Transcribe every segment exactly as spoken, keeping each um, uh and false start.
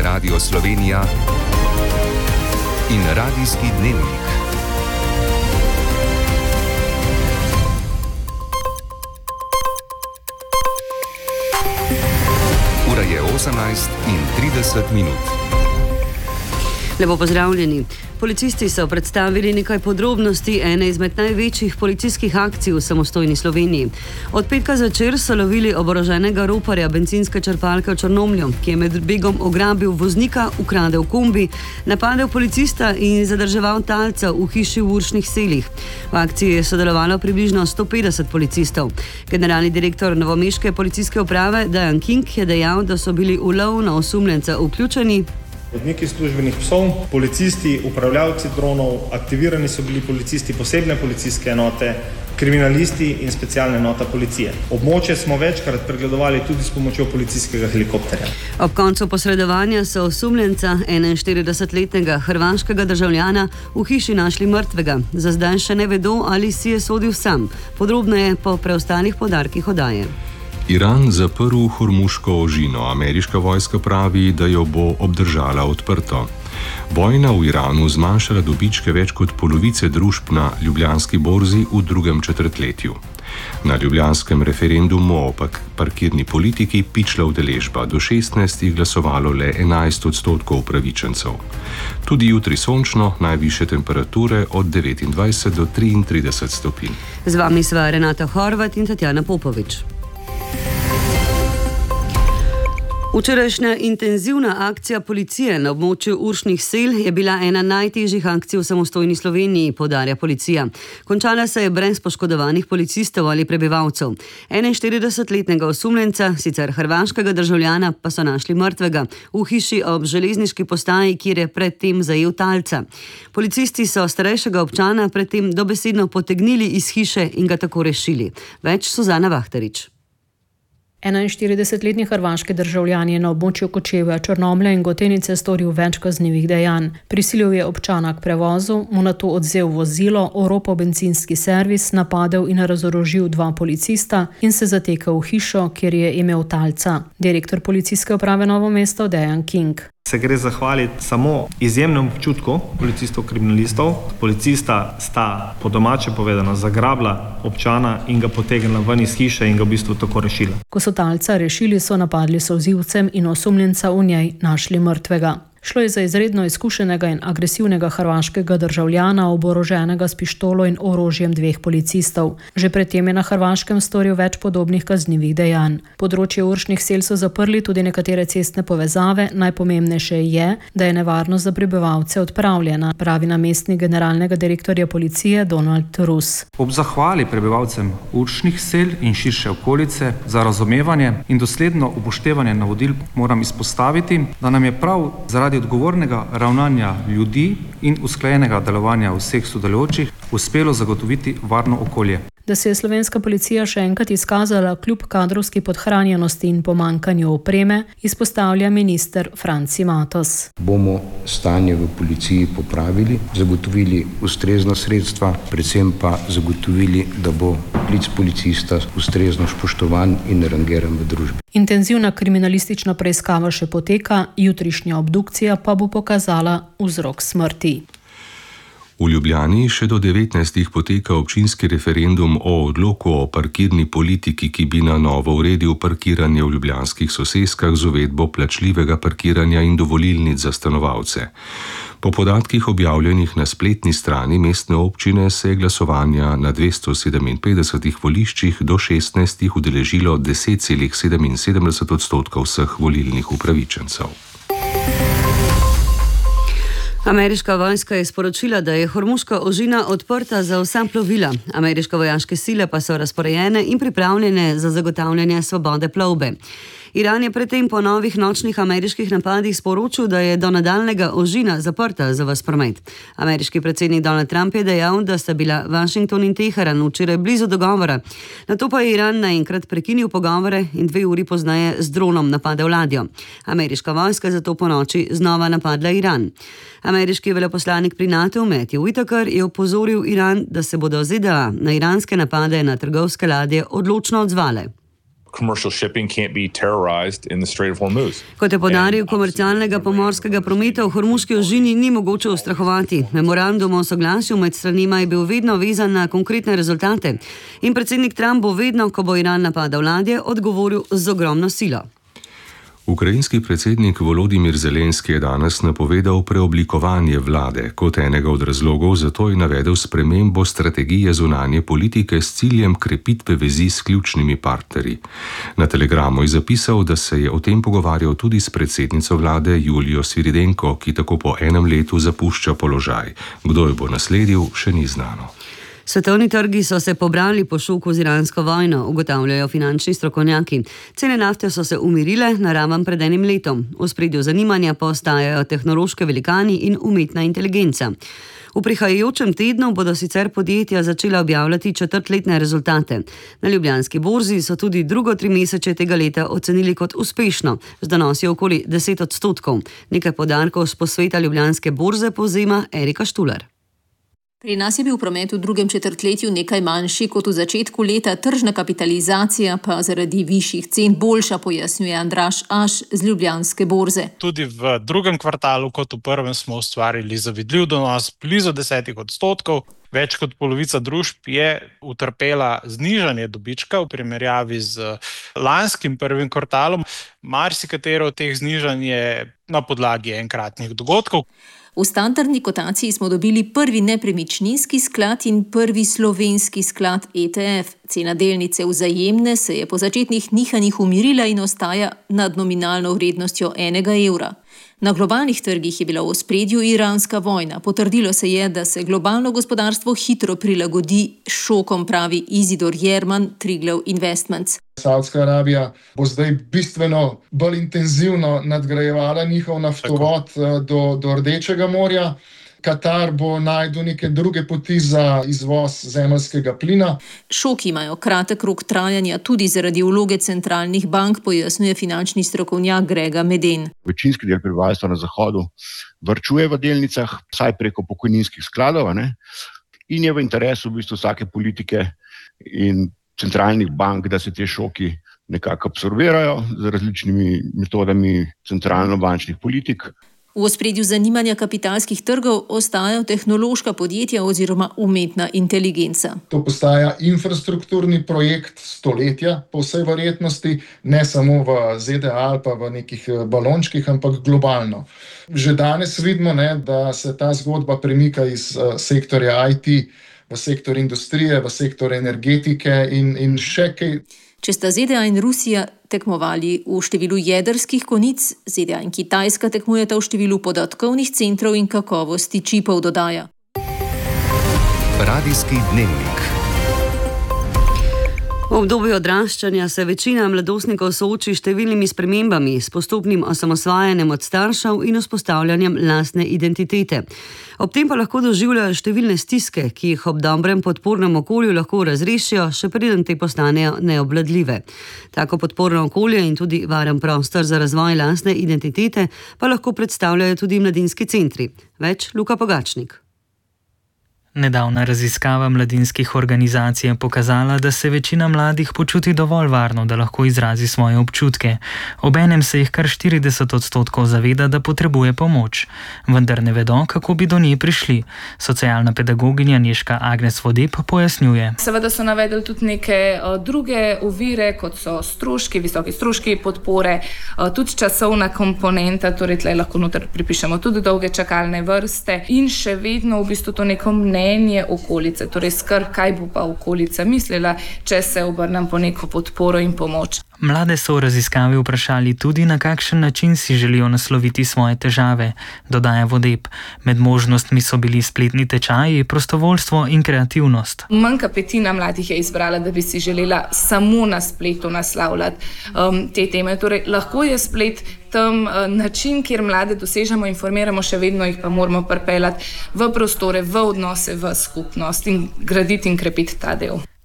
je Radio Slovenija in Radijski dnevnik. Ura je osemnajst in trideset minut. Lepo pozdravljeni. Policisti so predstavili nekaj podrobnosti ene izmed največjih policijskih akcij v samostojni Sloveniji. Od petka zvečer so lovili oboroženega roparja bencinske črpalke v Črnomlju, ki je med begom ograbil voznika, ukradel kombi, napadel policista in zadrževal talca v hiši v Uršnih selih. V akciji je sodelovalo približno sto petdeset policistov. Generalni direktor novomeške policijske uprave Dejan King je dejal, da so bili v lov na osumljenca vključeni vodniki službenih psov, policisti, upravljavci dronov, aktivirani so bili policisti posebne policijske enote, kriminalisti in specialna enota policije. Območje smo večkrat pregledovali tudi s pomočjo policijskega helikopterja. Ob koncu posredovanja so osumljenca, enainštiridesetletnega hrvaškega državljana, v hiši našli mrtvega. Za zdaj še ne vedo, ali si je sodil sam. Podrobneje po preostalih podarkih oddaje. Iran zaprl Hormuško ožino. Ameriška vojska pravi, da jo bo obdržala odprto. Vojna v Iranu zmanjšala dobičke več kot polovice družb na ljubljanski borzi v drugem četrtletju. Na ljubljanskem referendumu o parkirni politiki pičla udeležba, do šestnajst jih glasovalo le enajst odstotkov upravičencev. Tudi jutri sončno, najvišje temperature od devetindvajset do triintrideset stopinj. Z vami sva Renata Horvat in Tatjana Popovič. Včerajšnja intenzivna akcija policije na območju Uršnih sel je bila ena najtežjih akcij v samostojni Sloveniji, poudarja policija. Končala se je brez poškodovanih policistov ali prebivalcev. enainštiridesetletnega osumljenca, sicer hrvaškega državljana, pa so našli mrtvega v hiši ob železniški postaji, kjer je predtem zajel talca. Policisti so starejšega občana predtem dobesedno potegnili iz hiše in ga tako rešili. Več Suzana Vahtarič. enainštiridesetletni hrvaški državljan je na območju Kočevja, Črnomlja in Gotenice storil več kaznivih dejanj. Prisilil je občana k prevozu, mu nato odvzel vozilo, oropal bencinski servis, napadel in razorožil dva policista in se zatekel v hišo, kjer je imel talca. Direktor policijske uprave Novo mesto Dejan King. Se gre zahvaliti samo izjemnem občutku policistov kriminalistov. Policista sta, po domače povedano, zagrabila občana in ga potegnila ven iz hiše in ga v bistvu tako rešila. Ko so talca rešili, so napadli solzivcem in osumljenca v njej našli mrtvega. Šlo je za izredno izkušenega in agresivnega hrvaškega državljana, oboroženega s pištolo in orožjem dveh policistov. Že predtem je na Hrvaškem storil več podobnih kaznivih dejanj. Področje Uršnih sel so zaprli tudi nekatere cestne povezave, najpomembnejše je, da je nevarnost za prebivalce odpravljena, pravi namestnik generalnega direktorja policije Donald Rus. Ob zahvali prebivalcem Uršnih sel in širše okolice za razumevanje in dosledno upoštevanje navodil moram izpostaviti, da nam je prav zaradi odgovornega ravnanja ljudi in usklajenega delovanja vseh sodelujočih uspelo zagotoviti varno okolje. Da se je slovenska policija še enkrat izkazala kljub kadrovski podhranjenosti in pomanjkanju opreme, izpostavlja minister Franci Matos. Bomo stanje v policiji popravili, zagotovili ustrezna sredstva, predvsem pa zagotovili, da bo klic policista ustrezno spoštovan in rangiran v družbi. Intenzivna kriminalistična preiskava še poteka, jutrišnja obdukcija pa bo pokazala vzrok smrti. V Ljubljani še do devetnajstih poteka občinski referendum o odloku o parkirni politiki, ki bi na novo uredil parkiranje v ljubljanskih soseskah z uvedbo plačljivega parkiranja in dovolilnic za stanovalce. Po podatkih objavljenih na spletni strani mestne občine se je glasovanja na dvesto sedeminpetdesetih voliščih do šestnajstih udeležilo deset celih sedeminsedemdeset odstotkov vseh volilnih upravičencev. Ameriška vojska je sporočila, da je Hormuška ožina odprta za vsa plovila. Ameriške vojaške sile pa so razporejene in pripravljene za zagotavljanje svobode plovbe. Iran je predtem po novih nočnih ameriških napadih sporočil, da je do nadaljnjega ožina zaprta za ves promet. Ameriški predsednik Donald Trump je dejal, da sta bila Washington in Teheran včeraj blizu dogovora. Nato pa je Iran naenkrat prekinil pogovore in dve uri pozneje z dronom napadel ladjo. Ameriška vojska je zato po noči znova napadla Iran. Ameriški veleposlanik pri NATO Matthew Whitaker je opozoril Iran, da se bodo Z D A na iranske napade na trgovske ladje odločno odzvale. Kot je poudaril, komercialnega pomorskega prometa v Hormuški ožini ni mogoče ustrahovati. Memorandum o soglasju med stranima je bil vedno vezan na konkretne rezultate in predsednik Trump bo vedno, ko bo Iran napadal ladje, odgovoril z ogromno silo. Ukrajinski predsednik Volodimir Zelenski je danes napovedal preoblikovanje vlade. Kot enega od razlogov zato je navedel spremembo strategije zunanje politike s ciljem krepitve vezi s ključnimi partnerji. Na telegramu je zapisal, da se je o tem pogovarjal tudi s predsednico vlade Julijo Sviridenko, ki tako po enem letu zapušča položaj. Kdo jo bo nasledil, še ni znano. Svetovni trgi so se pobrali po šoku z iransko vojno, ugotavljajo finančni strokovnjaki. Cene nafte so se umirile na raven pred enim letom. V ospredju zanimanja pa ostajajo tehnološke velikani in umetna inteligenca. V prihajajočem tednu bodo sicer podjetja začela objavljati četrtletne rezultate. Na Ljubljanski borzi so tudi drugo trimesečje tega leta ocenili kot uspešno, z donosi okoli deset odstotkov. Nekaj podarkov s posveta Ljubljanske borze povzema Erika Štular. Pri nas je bil promet v drugem četrtletju nekaj manjši kot v začetku leta, tržna kapitalizacija pa zaradi višjih cen boljša, pojasnjuje Andraž Aš z Ljubljanske borze. Tudi v drugem kvartalu kot v prvem smo ustvarili zavidljiv donos blizu desetih odstotkov. Več kot polovica družb je utrpela znižanje dobička v primerjavi z lanskim prvim kvartalom. Marsikatero od teh znižanj je na podlagi enkratnih dogodkov. V standardni kotaciji smo dobili prvi nepremičninski sklad in prvi slovenski sklad E T F. Cena delnice Vzajemne se je po začetnih nihanjih umirila in ostaja nad nominalno vrednostjo enega evra. Na globalnih trgih je bila v ospredju iranska vojna. Potrdilo se je, da se globalno gospodarstvo hitro prilagodi šokom, pravi Izidor Jerman, Triglav Investments. Saudska Arabija bo zdaj bistveno bolj intenzivno nadgrajevala njihov naftovod do, do Rdečega morja. Katar bo najdel neke druge poti za izvoz zemeljskega plina. Šoki imajo kratek rok trajanja tudi zaradi vloge centralnih bank, pojasnjuje finančni strokovnjak Grega Meden. Večinski del prebivalstva na zahodu varčuje v delnicah, vsaj preko pokojninskih skladov, ne? In je v interesu v bistvu vsake politike in centralnih bank, da se te šoki nekako absorbirajo z različnimi metodami centralno-bančnih politik. V ospredju zanimanja kapitalskih trgov ostajajo tehnološka podjetja oziroma umetna inteligenca. To postaja infrastrukturni projekt stoletja, po vsej verjetnosti, ne samo v Z D A ali pa v nekih balončkih, ampak globalno. Že danes vidimo, ne, da se ta zgodba premika iz uh, sektorja I T v sektor industrije, v sektor energetike in, in še kaj. Če sta Z D A in Rusija tekmovali v številu jedrskih konic, Z D A in Kitajska tekmujeta v številu podatkovnih centrov in kakovosti čipov, dodaja. Radijski dnevnik. V obdobju odraščanja se večina mladostnikov sooči s številnimi spremembami, s postopnim osamosvajanjem od staršev in vzpostavljanjem lastne identitete. Ob tem pa lahko doživljajo številne stiske, ki jih ob dobrem podpornem okolju lahko razrešijo, še preden te postanejo neobvladljive. Tako podporno okolje in tudi varen prostor za razvoj lastne identitete pa lahko predstavljajo tudi mladinski centri. Več Luka Pogačnik. Nedavna raziskava mladinskih organizacij je pokazala, da se večina mladih počuti dovolj varno, da lahko izrazi svoje občutke. Obenem se jih kar štirideset odstotkov zaveda, da potrebuje pomoč. Vendar ne vedo, kako bi do nje prišli. Socialna pedagoginja Nežka Agnes Vodeb pojasnjuje. Seveda so navedli tudi neke uh, druge ovire, kot so stroški, visoki stroški podpore, uh, tudi časovna komponenta, torej tle lahko noter pripišemo tudi dolge čakalne vrste in še vedno v bistvu to neko mnenje mnenje okolice, torej skrb, kaj bo pa okolica mislila, če se obrnem po neko podporo in pomoč. Mlade so v raziskavi vprašali tudi, na kakšen način si želijo nasloviti svoje težave, dodaja Vodeb. Med možnostmi so bili spletni tečaji, prostovoljstvo in kreativnost. Manjka petina mladih je izbrala, da bi si želela samo na spletu naslavljati um, te teme. Torej, lahko je splet tam uh, način, kjer mlade dosežemo, informiramo, še vedno jih pa moramo pripeljati v prostore, v odnose, v skupnost in graditi in krepiti ta del.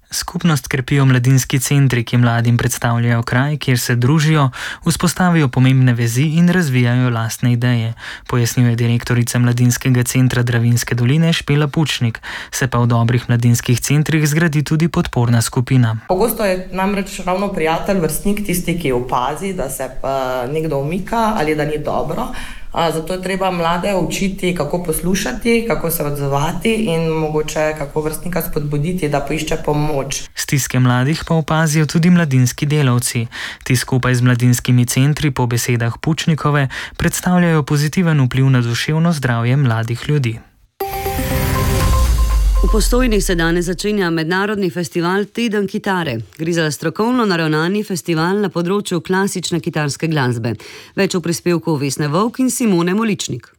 Skupnost krepijo mladinski centri, ki mladim predstavljajo kraj, kjer se družijo, vzpostavijo pomembne vezi in razvijajo lastne ideje, pojasnjuje direktorica Mladinskega centra Dravinjske doline Špela Pučnik. Se pa v dobrih mladinskih centrih zgradi tudi podporna skupina. Pogosto je namreč ravno prijatelj, vrstnik tisti, ki opazi, da se pa nekdo umika ali da ni dobro. Zato je treba mlade učiti, kako poslušati, kako se odzvati in mogoče kako vrstnika spodbuditi, da poišče pomoč. Stiske mladih pa opazijo tudi mladinski delavci. Ti skupaj z mladinskimi centri po besedah Pučnikove predstavljajo pozitiven vpliv na duševno zdravje mladih ljudi. V Postojni se danes začenja mednarodni festival Teden kitare. Gre za strokovno naravnani festival na področju klasične kitarske glasbe. Več v prispevku Vesne Vovk in Simone Moličnik.